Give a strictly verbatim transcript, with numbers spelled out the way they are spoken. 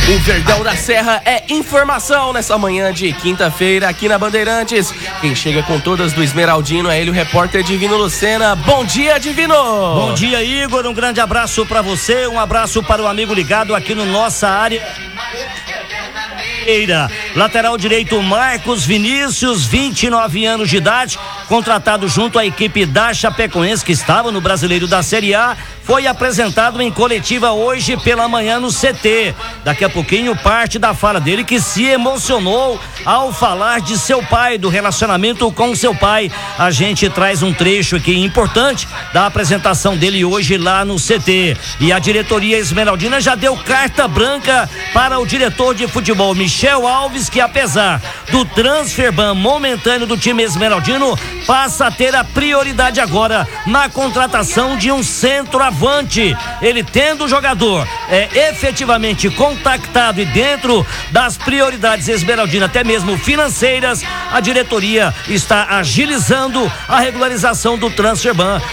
O Verdão da Serra é informação nessa manhã de quinta-feira aqui na Bandeirantes. Quem chega com todas do Esmeraldino é ele, o repórter Divino Lucena. Bom dia, Divino! Bom dia, Igor. Um grande abraço para você, um abraço para o amigo ligado aqui no nossa área. Lateral direito Marcos Vinícius, vinte e nove anos de idade, contratado junto à equipe da Chapecoense, que estava no Brasileiro da Série A, foi apresentado em coletiva hoje pela manhã no C T. Daqui a pouquinho parte da fala dele, que se emocionou ao falar de seu pai, do relacionamento com seu pai. A gente traz um trecho aqui importante da apresentação dele hoje lá no C T. E a diretoria esmeraldina já deu carta branca para o diretor de futebol Michel Alves, que apesar do transfer ban momentâneo do time esmeraldino, passa a ter a prioridade agora na contratação de um centroavante. Ele tendo o jogador é, efetivamente contactado e dentro das prioridades esmeraldinas, até mesmo financeiras, a diretoria está agilizando a regularização do transfer ban